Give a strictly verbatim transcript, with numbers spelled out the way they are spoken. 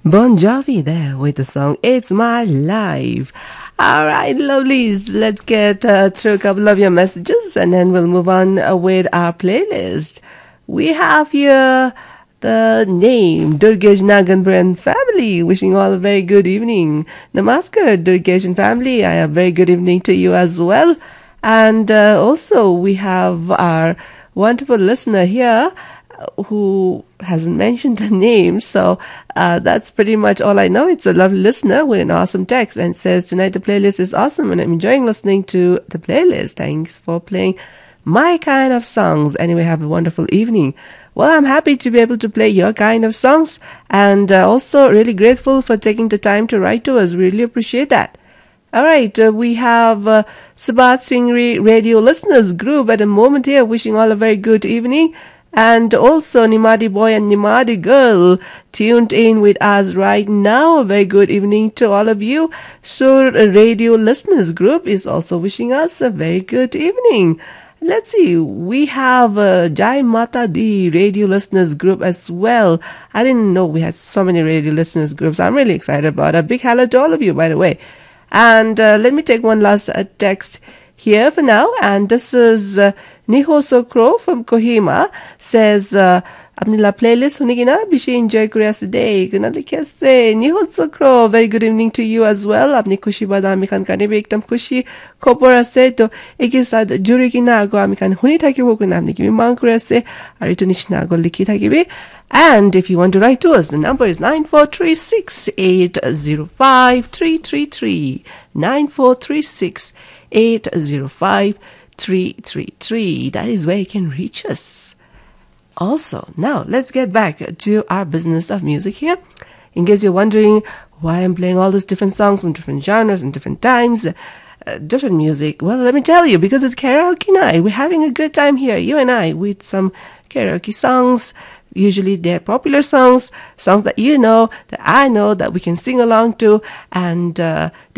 Bon Jovi there with the song It's My Life. All right, lovelies, let's get uh, through a couple of your messages and then we'll move on uh, with our playlist. We have here the name Durgesh Naganpur and family, wishing all a very good evening. Namaskar, Durgesh and family. I have a very good evening to you as well. And uh, also we have our wonderful listener here who hasn't mentioned the name, so uh, that's pretty much all I know. It's a lovely listener with an awesome text and says, tonight the playlist is awesome and I'm enjoying listening to the playlist. Thanks for playing my kind of songs. Anyway, have a wonderful evening. Well, I'm happy to be able to play your kind of songs and uh, also really grateful for taking the time to write to us. We really appreciate that. All right, uh, we have uh, Sabat Swingri Radio Listeners Group at the moment here, wishing all a very good evening. And also Nimadi Boy and Nimadi Girl tuned in with us right now. A very good evening to all of you. Sur Radio Listeners Group is also wishing us a very good evening. Let's see, we have uh, Jai Mata Di Radio Listeners Group as well. I didn't know we had so many radio listeners groups. I'm really excited about it. A big hello to all of you, by the way. And uh, let me take one last uh, text here for now, and this is uh, Niho Sokro from Kohima says uh, apni la playlist hunigina bishi enjoy kuri ase day guna likhe se Niho Sokro, very good evening to you as well. Apni khushi bad ami khan kane bhi ekdam khushi khobor ase to eke sath juri kina ago ami khan huni thakibo kuna apni ki bhi mang kuri ase aru etu nishina ago likhi thakibe. And if you want to write to us, the number is nine four three six eight zero five three three three nine four three six eight zero five three three three. That is where you can reach us. Also, now let's get back to our business of music here. In case you're wondering why I'm playing all these different songs from different genres and different times, uh, different music, well, let me tell you, because it's karaoke night. We're having a good time here, you and I, with some karaoke songs. Usually they're popular songs, songs that you know, that I know, that we can sing along to, and uh,